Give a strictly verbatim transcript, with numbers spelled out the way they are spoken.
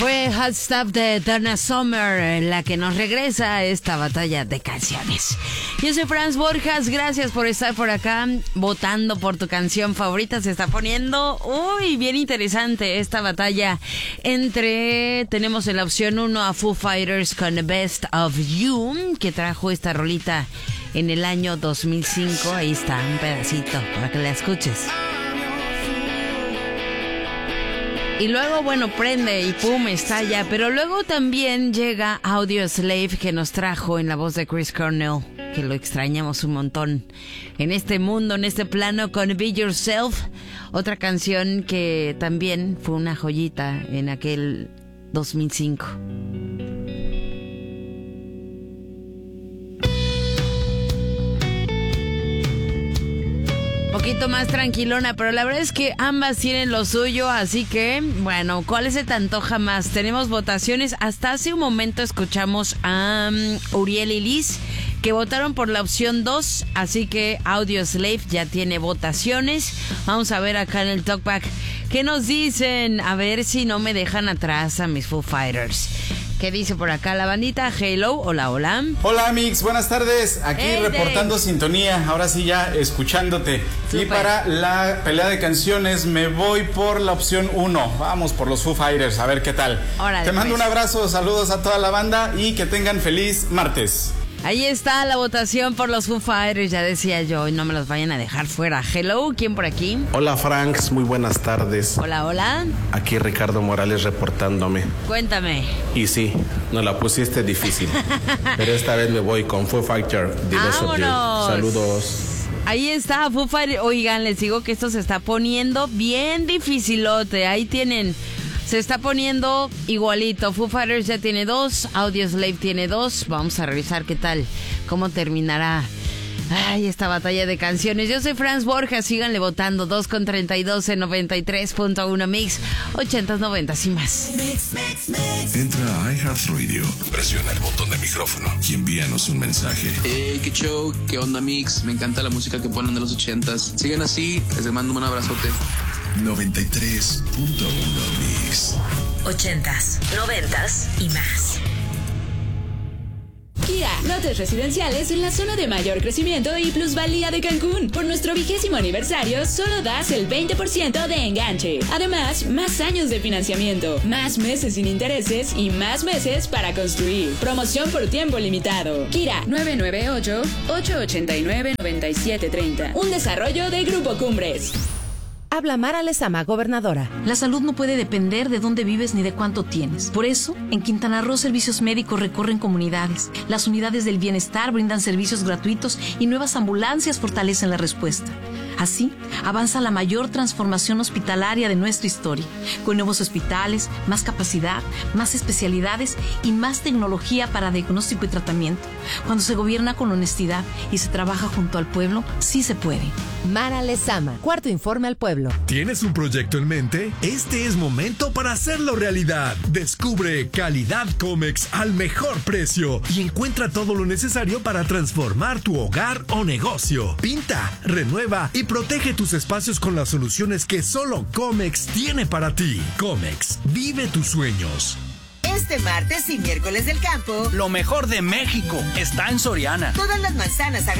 Fue Hot Stuff de Donna Summer la que nos regresa a esta batalla de canciones. Yo soy Franz Borjas, gracias por estar por acá votando por tu canción favorita. Se está poniendo, uy, bien interesante esta batalla entre, tenemos en la opción uno a Foo Fighters con The Best of You, que trajo esta rolita en el año dos mil cinco. Ahí está, un pedacito para que la escuches. Y luego, bueno, prende y pum, estalla. Pero luego también llega Audioslave, que nos trajo en la voz de Chris Cornell, que lo extrañamos un montón en este mundo, en este plano, con Be Yourself. Otra canción que también fue una joyita en aquel dos mil cinco. Poquito más tranquilona, pero la verdad es que ambas tienen lo suyo, así que, bueno, ¿cuál se te antoja más? Tenemos votaciones. Hasta hace un momento escuchamos a um, Uriel y Liz, que votaron por la opción dos, así que Audioslave ya tiene votaciones. Vamos a ver acá en el Talkback qué nos dicen, a ver si no me dejan atrás a mis Foo Fighters. ¿Qué dice por acá la bandita? Hello, hola, hola. Hola, Mix, buenas tardes. Aquí hey, reportando Dave. Sintonía, ahora sí ya escuchándote. Super. Y para la pelea de canciones me voy por la opción uno. Vamos por los Foo Fighters, a ver qué tal. Órale, Te mando pues. un abrazo, saludos a toda la banda y que tengan feliz martes. Ahí está la votación por los Foo Fighters, ya decía yo, y no me los vayan a dejar fuera. Hello, ¿quién por aquí? Hola, Franks, muy buenas tardes. Hola, hola. Aquí Ricardo Morales reportándome. Cuéntame. Y sí, nos la pusiste difícil, pero esta vez me voy con Foo Fighters. ¡Vámonos! Saludos. Ahí está, Foo Fighters. Oigan, les digo que esto se está poniendo bien dificilote. Ahí tienen... Se está poniendo igualito. Foo Fighters ya tiene dos, Audioslave tiene dos. Vamos a revisar qué tal, cómo terminará ay, esta batalla de canciones. Yo soy Franz Borja, síganle votando. Dos con treinta y dos en noventa y tres punto uno Mix, ochentas, noventas y más. Mix, mix, mix. Entra a iHeartRadio, presiona el botón de micrófono y envíanos un mensaje. Hey, qué show, qué onda, Mix. Me encanta la música que ponen de los ochentas. Sigan así, les mando un abrazote. noventa y tres punto uno Mix. Ochentas, noventas y más. Kia, lotes residenciales en la zona de mayor crecimiento y plusvalía de Cancún. Por nuestro vigésimo aniversario, solo das el veinte por ciento de enganche. Además, más años de financiamiento, más meses sin intereses y más meses para construir. Promoción por tiempo limitado. Kira, nueve nueve ocho, ocho ocho nueve, nueve siete tres cero. Un desarrollo de Grupo Cumbres. Habla Mara Lezama, gobernadora. La salud no puede depender de dónde vives ni de cuánto tienes. Por eso, en Quintana Roo, servicios médicos recorren comunidades. Las unidades del bienestar brindan servicios gratuitos y nuevas ambulancias fortalecen la respuesta. Así, avanza la mayor transformación hospitalaria de nuestra historia, con nuevos hospitales, más capacidad, más especialidades y más tecnología para diagnóstico y tratamiento. Cuando se gobierna con honestidad y se trabaja junto al pueblo, sí se puede. Mara Lezama, cuarto informe al pueblo. ¿Tienes un proyecto en mente? Este es momento para hacerlo realidad. Descubre Calidad Comex al mejor precio y encuentra todo lo necesario para transformar tu hogar o negocio. Pinta, renueva y protege tus espacios con las soluciones que solo Comex tiene para ti. Comex, vive tus sueños. Este martes y miércoles del campo, lo mejor de México está en Soriana. Todas las manzanas agro